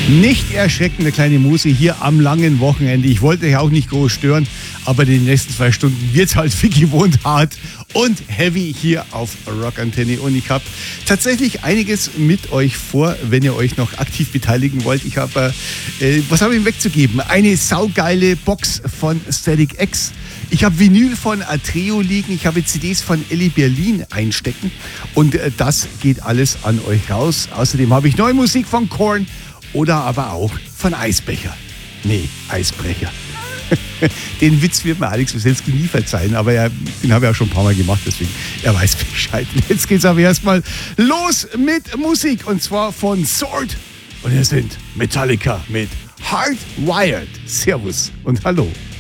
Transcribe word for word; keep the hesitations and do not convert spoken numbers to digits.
Nicht erschrecken, der kleine Musi hier am langen Wochenende. Ich wollte euch auch nicht groß stören, aber die nächsten zwei Stunden wird es halt wie gewohnt hart und heavy hier auf Rock Antenne. Und ich habe tatsächlich einiges mit euch vor, wenn ihr euch noch aktiv beteiligen wollt. Ich habe, äh, was habe ich ihm wegzugeben? Eine saugeile Box von Static X. Ich habe Vinyl von Atreo liegen, ich habe C Ds von Elli Berlin einstecken und äh, das geht alles an euch raus. Außerdem habe ich neue Musik von Korn oder aber auch von Eisbecher. Nee, Eisbrecher. Den Witz wird mir Alex Wieselski nie verzeihen, aber er, den habe ich auch schon ein paar Mal gemacht, deswegen er weiß Bescheid. Jetzt geht's aber erstmal los mit Musik und zwar von Sword. Und hier sind Metallica mit Hardwired. Servus und hallo.